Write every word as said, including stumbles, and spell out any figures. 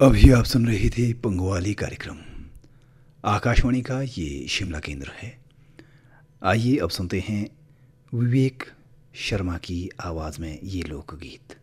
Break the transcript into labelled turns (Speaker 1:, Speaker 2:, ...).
Speaker 1: अभी आप सुन रहे थे पंगवाली कार्यक्रम। आकाशवाणी का ये शिमला केंद्र है। आइए अब सुनते हैं विवेक शर्मा की आवाज़ में ये लोकगीत।